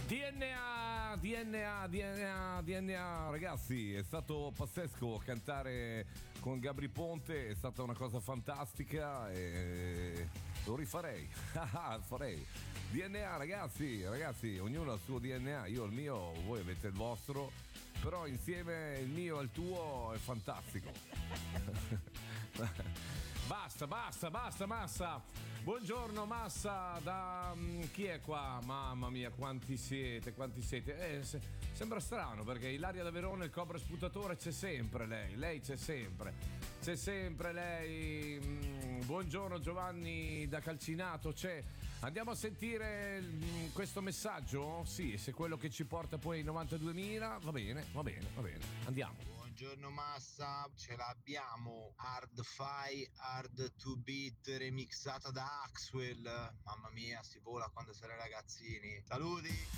DNA, ragazzi, è stato pazzesco cantare con Gabry Ponte, è stata una cosa fantastica e lo rifarei. Farei. DNA, ragazzi, ognuno ha il suo DNA, io ho il mio, voi avete il vostro, però insieme il mio e il tuo è fantastico. Basta, Massa. Buongiorno Massa, da chi è qua? Mamma mia, quanti siete? Sembra strano perché Ilaria da Verona, il cobra sputatore, c'è sempre lei c'è sempre lei. Buongiorno Giovanni da Calcinato, c'è. Andiamo a sentire questo messaggio? Sì, se quello che ci porta poi ai 92.000, va bene, andiamo. Buongiorno Massa, ce l'abbiamo, Hard 2 Beat remixata da Axwell, mamma mia si vola quando si era ragazzini, saluti!